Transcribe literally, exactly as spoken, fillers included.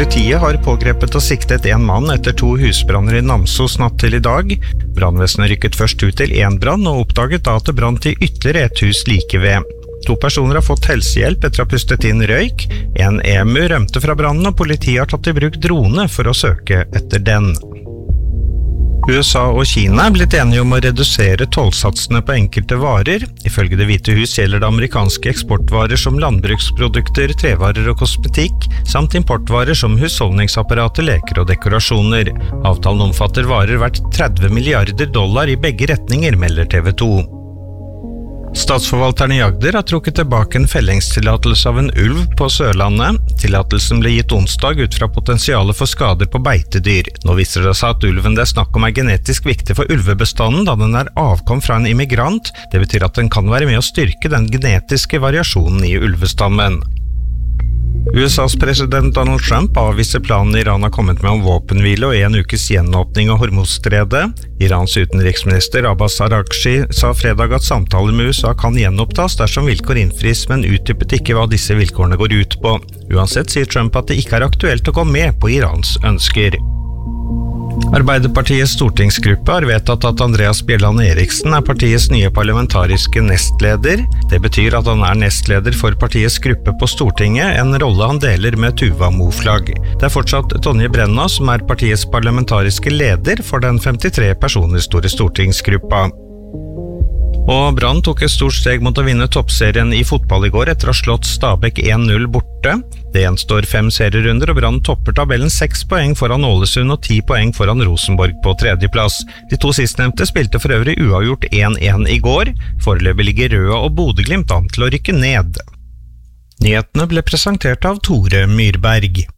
Politiet har pågrepet og siktet en mann etter to husbranner i Namsos natt til i dag. Brannvesenet rykket først ut til en brann og oppdaget da at det brant i ytterligere et hus like ved. To personer har fått helsehjelp etter å ha pustet inn røyk. En emu rømte fra brannen, og politiet har tatt i bruk drone for å søke etter den. U S A og Kina er blitt enige om å redusere tollsatsene på enkelte varer. Ifølge Det hvite hus gjelder det amerikanske eksportvarer som landbruksprodukter, trevarer og kosmetikk, samt importvarer som husholdningsapparater, leker og dekorasjoner. Avtalen omfatter varer verdt tretti milliarder dollar i begge retninger, melder T V to. Statsforvalteren i Agder har trukket tilbake en fellingstillatelse av en ulv på Sørlandet. Tillatelsen ble gitt onsdag ut fra potensialet for skader på beitedyr. Nå viser det seg at ulven det er snakk om er genetisk viktig for ulvebestanden, da den er avkom fra en immigrant. Det betyr at den kan være med å styrke den genetiske variasjonen i ulvestammen. U S A's president Donald Trump avviser planen Iran har kommet med om våpenhvile og en ukes gjenåpning av Hormuzstredet. Irans utenriksminister Abbas Araghchi sa fredag at samtaler med U S A kan gjenopptas dersom vilkår innfris, men utdypet ikke hva disse vilkårene går ut på. Uansett sier Trump at det ikke er aktuelt å gå med på Irans ønsker. Arbeiderpartiets stortingsgruppe har vedtatt at Andreas Bjelland Eriksen er partiets nye parlamentariske nestleder. Det betyr at han er nestleder for partiets gruppe på Stortinget, en rolle han deler med Tuva Moflag. Det er fortsatt Tonje Brenna som er partiets parlamentariske leder for den femtitre personer store stortingsgruppa. Og Brann tok et stort steg mot å vinne toppserien i fotball i går etter å ha slått Stabæk en null borte. Det gjenstår fem serierunder, og Brann topper tabellen seks poeng foran Ålesund og ti poeng foran Rosenborg på tredjeplass. De to sistnevnte spilte for øvrig uavgjort en en i går. Foreløpig ligger Røa og Bodø Glimt an til å rykke ned. Nyhetene ble presentert av Tore Myrberg.